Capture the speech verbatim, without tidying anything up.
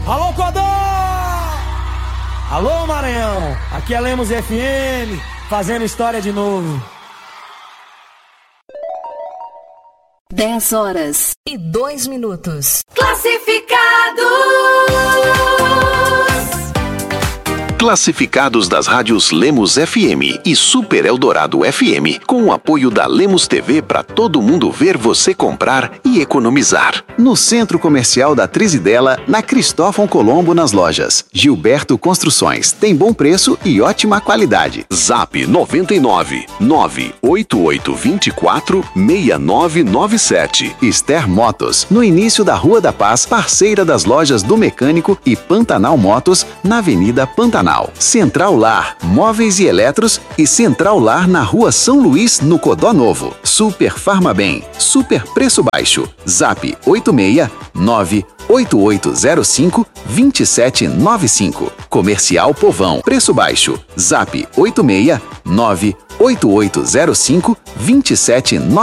Alô, Codó! Alô, Maranhão! Aqui é Lemos F M, fazendo história de novo. dez horas e dois minutos. Classificados! Classificados das rádios Lemos F M e Super Eldorado F M, com o apoio da Lemos T V para todo mundo ver você comprar e economizar. No Centro Comercial da Trizidela, na Cristóvão Colombo, nas lojas Gilberto Construções. Tem bom preço e ótima qualidade. Zap noventa e nove, nove oito oito dois quatro, seis nove nove sete. Ester Motos, no início da Rua da Paz, parceira das lojas do Mecânico e Pantanal Motos, na Avenida Pantanal. Central Lar, móveis e eletros e Central Lar na Rua São Luís, no Codó Novo. Super Farmabem, super preço baixo. Zap oito seis nove oito oito zero cinco dois sete nove cinco. Comercial Povão, preço baixo. Zap oito seis nove oito oito zero cinco dois sete nove cinco.